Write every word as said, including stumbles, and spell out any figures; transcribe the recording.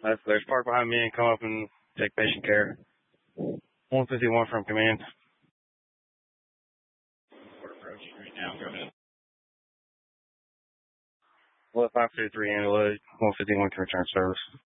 That's there's park behind me and come up and take patient care. one fifty-one from command. We're approaching right now. Go ahead. Well, five fifty-three handle it. one fifty-one can return service.